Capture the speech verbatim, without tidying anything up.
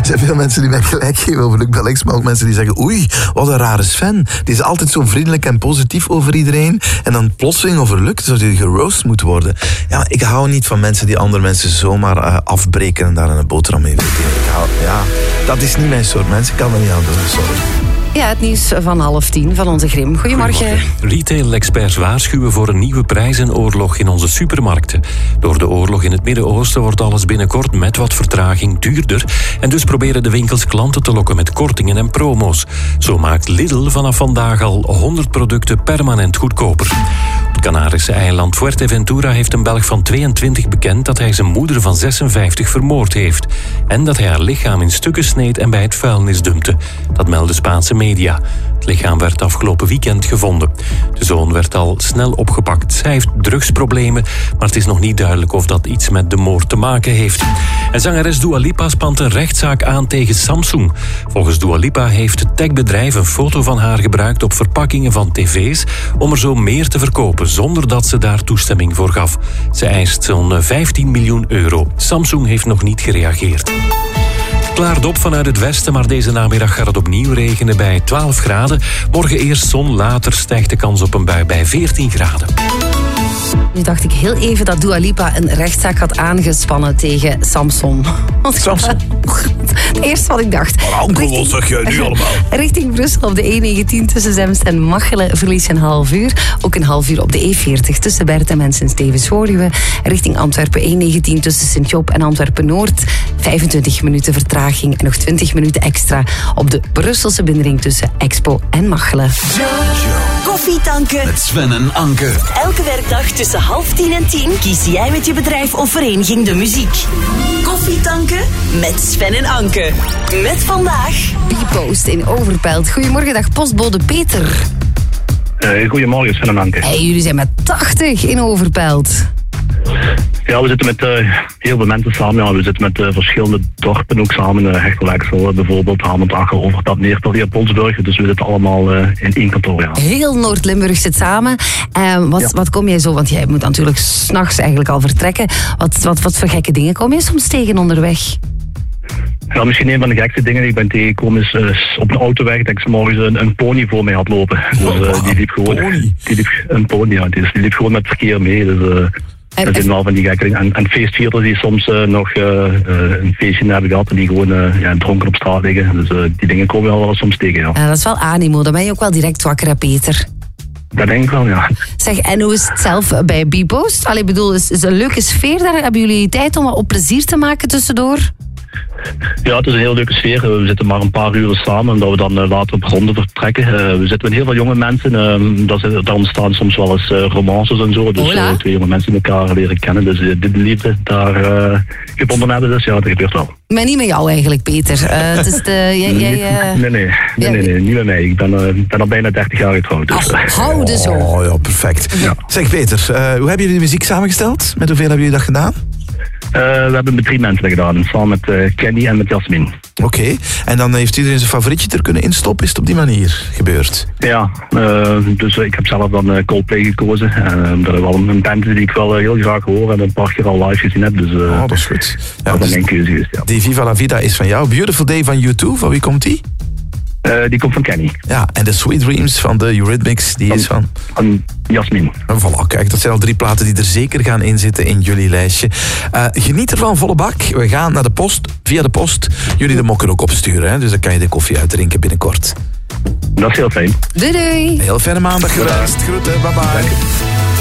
zijn veel mensen die mij gelijk geven over Luc Bellix, maar ook mensen die zeggen, oei, wat een rare Sven. Die is altijd zo vriendelijk en positief over iedereen. En dan plotseling over Luc, zou die geroost moet worden. Ja, ik hou niet van mensen die andere mensen zomaar uh, afbreken en daar een boterham mee verdienen. Ik hou, ja, dat is niet mijn soort mensen. Ik kan er niet aan doen, sorry. Ja, het nieuws van half tien van onze Grim. Goedemorgen. Goedemorgen. Retail-experts waarschuwen voor een nieuwe prijzenoorlog in onze supermarkten. Door de oorlog in het Midden-Oosten wordt alles binnenkort met wat vertraging duurder. En dus proberen de winkels klanten te lokken met kortingen en promo's. Zo maakt Lidl vanaf vandaag al honderd producten permanent goedkoper. Op het Canarische eiland Fuerteventura heeft een Belg van tweeëntwintig bekend dat hij zijn moeder van zesenvijftig vermoord heeft. En dat hij haar lichaam in stukken sneed en bij het vuilnis dumpte. Dat melden Spaanse media. Het lichaam werd afgelopen weekend gevonden. De zoon werd al snel opgepakt. Hij heeft drugsproblemen, maar het is nog niet duidelijk of dat iets met de moord te maken heeft. En zangeres Dua Lipa spant een rechtszaak aan tegen Samsung. Volgens Dua Lipa heeft het techbedrijf een foto van haar gebruikt op verpakkingen van tv's om er zo meer te verkopen, zonder dat ze daar toestemming voor gaf. Ze eist zo'n vijftien miljoen euro. Samsung heeft nog niet gereageerd. Het klaart op vanuit het westen, maar deze namiddag gaat het opnieuw regenen bij twaalf graden. Morgen eerst zon, later stijgt de kans op een bui bij veertien graden. Nu dacht ik heel even dat Dua Lipa een rechtszaak had aangespannen tegen Samsung. Samsung? Het eerste wat ik dacht. Anke, wat zeg jij nu allemaal? Richting Brussel op de E negentien tussen Zemst en Machelen verlies je een half uur. Ook een half uur op de E veertig tussen Bertem en Sint-Stevens-Woluwe. Richting Antwerpen E negentien tussen Sint-Job en Antwerpen-Noord. vijfentwintig minuten vertraging en nog twintig minuten extra op de Brusselse binnenring tussen Expo en Machelen. Koffietanken met Sven en Anke. Elke werkdag tussen half tien en tien kies jij met je bedrijf of vereniging de muziek. Koffietanken met Sven en Anke. Met vandaag Bpost in Overpelt. Goedemorgen, dag postbode Peter. Uh, goedemorgen, Sven en Anke. Hey, jullie zijn met tachtig in Overpelt. Ja, we zitten met uh, heel veel mensen samen. Ja. We zitten met uh, verschillende dorpen ook samen. Uh, Hechtel, bijvoorbeeld, Hamend, Acher, Overpelt, Neerpelt, Polsburg. Dus we zitten allemaal uh, in één kantoor. Ja. Heel Noord-Limburg zit samen. Uh, wat, ja. wat kom jij zo, want jij moet natuurlijk 's nachts eigenlijk al vertrekken. Wat, wat, wat voor gekke dingen kom je soms tegen onderweg? Ja, misschien een van de gekste dingen die ik ben tegengekomen is uh, op een autoweg dat ik 's morgens een, een pony voor mij had lopen. Dus uh, die liep gewoon... Pony? Die liep, een pony, ja. Die, die liep gewoon met verkeer mee. Dus... Uh, En, dat zijn wel van die gekke dingen. En, en feestvierders die soms uh, nog uh, uh, een feestje hebben gehad en die gewoon uh, ja, dronken op straat liggen. Dus uh, die dingen komen we wel soms tegen, ja. Uh, dat is wel animo, dan ben je ook wel direct wakker, hè, Peter? Dat denk ik wel, ja. Zeg, en hoe is het zelf bij Bpost? Allee, ik bedoel, is, is een leuke sfeer daar? Hebben jullie tijd om wat op plezier te maken tussendoor? Ja, het is een heel leuke sfeer. We zitten maar een paar uren samen en dat we dan uh, later op ronde vertrekken. Uh, we zitten met heel veel jonge mensen. Uh, daar, daar ontstaan soms wel eens uh, romances en zo. Dus uh, twee jonge mensen elkaar leren kennen. Dus uh, de liefde daar uh, gebonden hebben. Dus ja, dat gebeurt wel. Maar niet met jou eigenlijk, Peter. Uh, het is de, jij, jij, uh... nee, nee, nee, nee, nee, nee, niet met mij. Ik ben, uh, ben al bijna dertig jaar getrouwd. Dus. Ach, houden zo. Oh ja, perfect. Ja. Zeg Peter, uh, hoe hebben jullie de muziek samengesteld? Met hoeveel hebben jullie dat gedaan? Uh, we hebben met drie mensen dat gedaan, samen met uh, Kenny en met Jasmin. Oké, okay. En dan heeft iedereen zijn favorietje er kunnen instoppen. Is het op die manier gebeurd? Ja, uh, dus ik heb zelf dan uh, Coldplay gekozen. Uh, dat is wel een band die ik wel uh, heel graag hoor en een paar keer al live gezien heb. Dus uh, oh, dat is goed. Ja, dat dus is mijn keuze geweest, ja. Die Viva la Vida is van jou. Beautiful Day van U twee, van wie komt die? Uh, die komt van Kenny. Ja, en de Sweet Dreams van de Eurythmics, die van, is van... Van Jasmin. En voilà, kijk, dat zijn al drie platen die er zeker gaan inzitten in jullie lijstje. Uh, geniet ervan, volle bak. We gaan naar de post, via de post, jullie de mokken ook opsturen. Hè? Dus dan kan je de koffie uitdrinken binnenkort. Dat is heel fijn. Doei doei. Heel fijne maandag gewenst. Groeten, bye bye.